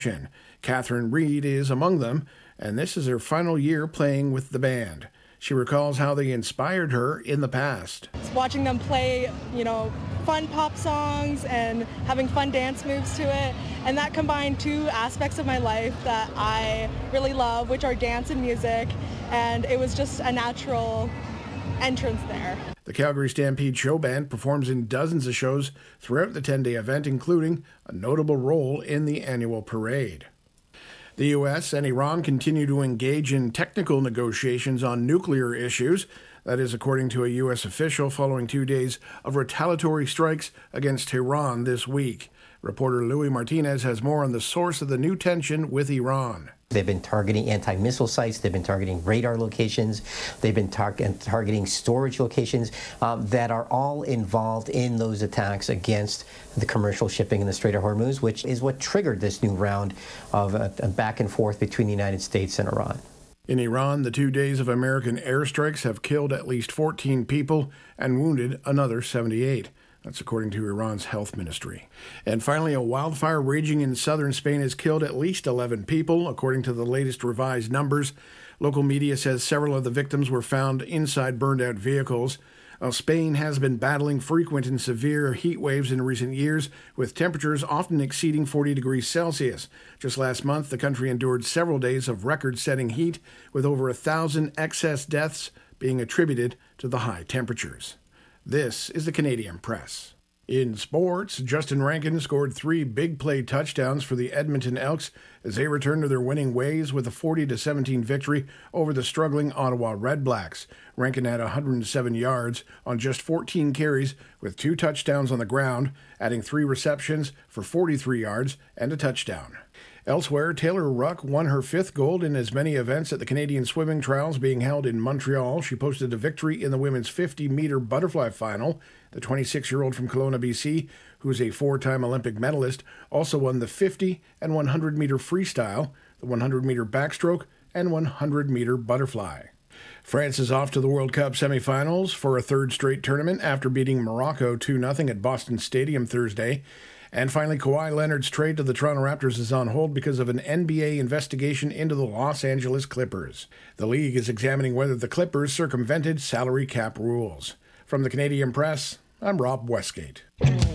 Catherine Reed is among them, and this is her final year playing with the band. She recalls how they inspired her in the past. Watching them play, fun pop songs and having fun dance moves to it, and that combined two aspects of my life that I really love, which are dance and music, and it was just a natural entrance there. The Calgary Stampede Show Band performs in dozens of shows throughout the 10-day event, including a notable role in the annual parade. The U.S. and Iran continue to engage in technical negotiations on nuclear issues. That is according to a U.S. official following 2 days of retaliatory strikes against Tehran this week. Reporter Louis Martinez has more on the source of the new tension with Iran. They've been targeting anti-missile sites, they've been targeting radar locations, they've been targeting storage locations that are all involved in those attacks against the commercial shipping in the Strait of Hormuz, which is what triggered this new round of back and forth between the United States and Iran. In Iran, the 2 days of American airstrikes have killed at least 14 people and wounded another 78. That's according to Iran's health ministry. And finally, a wildfire raging in southern Spain has killed at least 11 people, according to the latest revised numbers. Local media says several of the victims were found inside burned-out vehicles. Spain has been battling frequent and severe heat waves in recent years, with temperatures often exceeding 40 degrees Celsius. Just last month, the country endured several days of record-setting heat, with over 1,000 excess deaths being attributed to the high temperatures. This is the Canadian Press. In sports, Justin Rankin scored 3 big play touchdowns for the Edmonton Elks as they return to their winning ways with a 40-17 victory over the struggling Ottawa Redblacks. Rankin had 107 yards on just 14 carries with 2 touchdowns on the ground, adding 3 receptions for 43 yards and a touchdown. Elsewhere, Taylor Ruck won her 5th gold in as many events at the Canadian Swimming Trials being held in Montreal. She posted a victory in the women's 50-meter butterfly final. The 26-year-old from Kelowna, BC, who is a 4-time Olympic medalist, also won the 50 and 100-meter freestyle, the 100-meter backstroke, and 100-meter butterfly. France is off to the World Cup semifinals for a 3rd straight tournament after beating Morocco 2-0 at Boston Stadium Thursday. And finally, Kawhi Leonard's trade to the Toronto Raptors is on hold because of an NBA investigation into the Los Angeles Clippers. The league is examining whether the Clippers circumvented salary cap rules. From the Canadian Press, I'm Rob Westgate.